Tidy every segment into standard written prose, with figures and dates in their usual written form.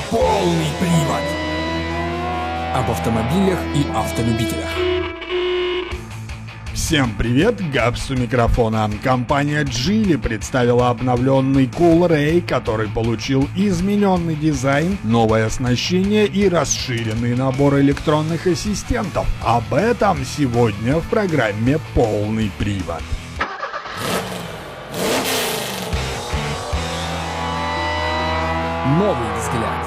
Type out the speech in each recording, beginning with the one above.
Полный привод. Об автомобилях и автолюбителях. Всем привет, Габс у микрофона. Компания Geely представила обновленный Coolray, который получил измененный дизайн, новое оснащение и расширенный набор электронных ассистентов. Об этом сегодня в программе «Полный привод». Новый взгляд.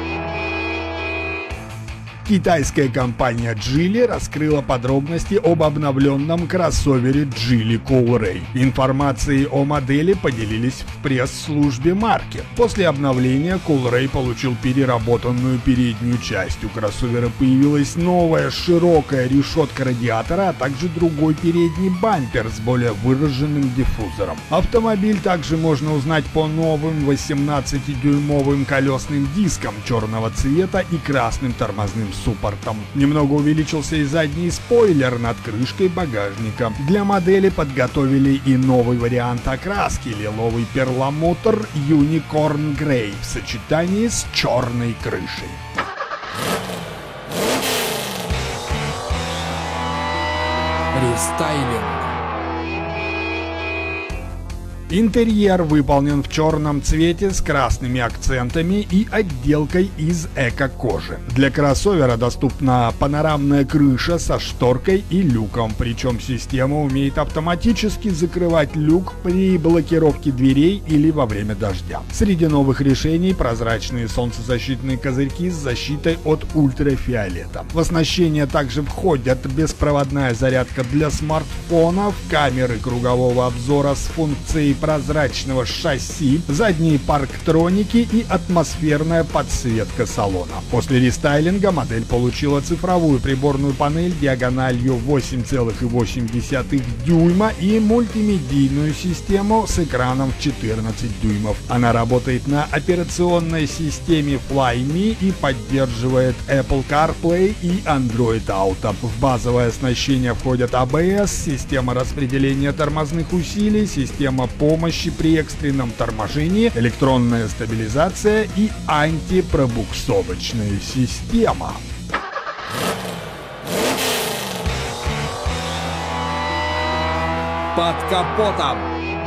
Китайская компания Geely раскрыла подробности об обновленном кроссовере Geely Coolray. Информацией о модели поделились в пресс-службе марки. После обновления Coolray получил переработанную переднюю часть. У кроссовера появилась новая широкая решетка радиатора, а также другой передний бампер с более выраженным диффузором. Автомобиль также можно узнать по новым 18-дюймовым колесным дискам черного цвета и красным тормозным суппортом. Немного увеличился и задний спойлер над крышкой багажника. Для модели подготовили и новый вариант окраски — лиловый перламутр Unicorn Grey в сочетании с черной крышей. Рестайлинг. Интерьер выполнен в черном цвете с красными акцентами и отделкой из эко-кожи. Для кроссовера доступна панорамная крыша со шторкой и люком, причем система умеет автоматически закрывать люк при блокировке дверей или во время дождя. Среди новых решений прозрачные солнцезащитные козырьки с защитой от ультрафиолета. В оснащение также входят беспроводная зарядка для смартфонов, камеры кругового обзора с функцией прозрачного шасси, задние парктроники и атмосферная подсветка салона. После рестайлинга модель получила цифровую приборную панель диагональю 8,8 дюйма и мультимедийную систему с экраном в 14 дюймов. Она работает на операционной системе Flyme и поддерживает Apple CarPlay и Android Auto. В базовое оснащение входят ABS, система распределения тормозных усилий, система помощи при экстренном торможении, электронная стабилизация и антипробуксовочная система. Под капотом.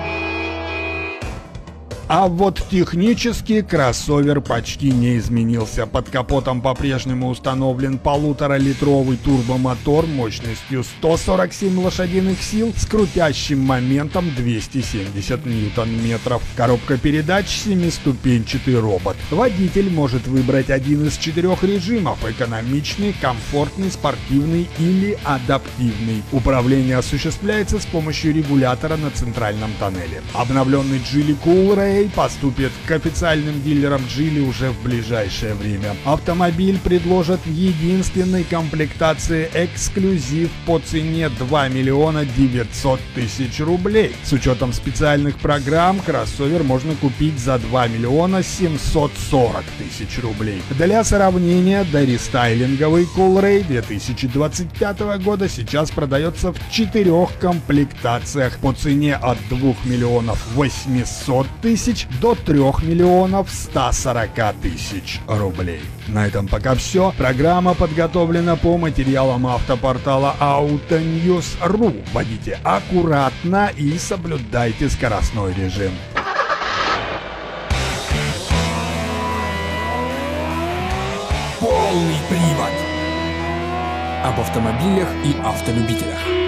А вот технически кроссовер почти не изменился. Под капотом по-прежнему установлен 1,5-литровый турбомотор мощностью 147 лошадиных сил с крутящим моментом 270 ньютон-метров. Коробка передач — 7-ступенчатый робот. Водитель может выбрать один из 4 режимов: экономичный, комфортный, спортивный или адаптивный. Управление осуществляется с помощью регулятора на центральном тоннеле. Обновленный Geely Coolray поступит к официальным дилерам Geely уже в ближайшее время. Автомобиль предложат в единственной комплектации эксклюзив по цене 2 900 000 рублей. С учетом специальных программ кроссовер можно купить за 2 740 000 рублей. Для сравнения, дорестайлинговый Coolray 2025 года сейчас продается в 4 комплектациях по цене от 2 800 000 до 3 140 000 рублей. На этом пока все. Программа подготовлена по материалам автопортала Autonews.ru. Водите аккуратно и соблюдайте скоростной режим. Полный привод. Об автомобилях и автолюбителях.